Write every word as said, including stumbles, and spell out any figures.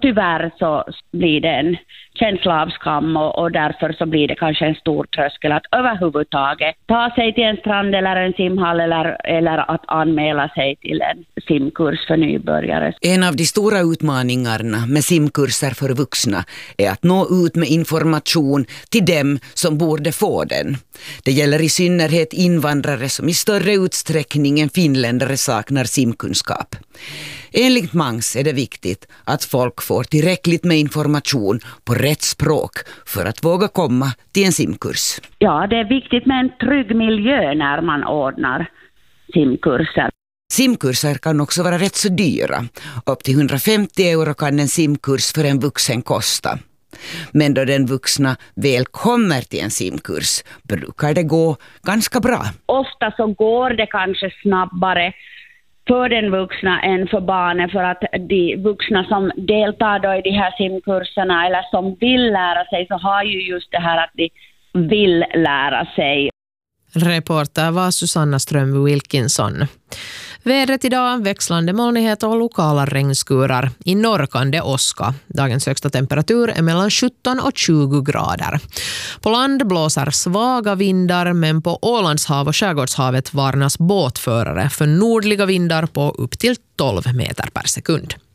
tyvärr så blir det en känsla av skam och, och därför så blir det kanske en stor tröskel att överhuvudtaget ta sig till en strand eller en simhall eller, eller att anmäla sig till en simkurs för nybörjare. En av de stora utmaningarna med simkurser för vuxna är att nå ut med information till dem som borde få den. Det gäller i synnerhet invandrare som i större utsträckning än finländare saknar simkunskap. Enligt Mangs är det viktigt att folk får tillräckligt med information på rätt språk för att våga komma till en simkurs. Ja, det är viktigt med en trygg miljö när man ordnar simkurser. Simkurser kan också vara rätt så dyra. Upp till hundrafemtio euro kan en simkurs för en vuxen kosta. Men då den vuxna väl kommer till en simkurs brukar det gå ganska bra. Ofta så går det kanske snabbare för den vuxna än för barnen, för att de vuxna som deltar då i de här simkurserna eller som vill lära sig så har ju just det här att de vill lära sig. Reporter var Susanna Ström Wilkinson. Vädret idag, växlande molnighet och lokala regnskurar. I norr kan det åska. Dagens högsta temperatur är mellan sjutton och tjugo grader. På land blåser svaga vindar, men på Ålandshav och Skärgårdshavet varnas båtförare för nordliga vindar på upp till tolv meter per sekund.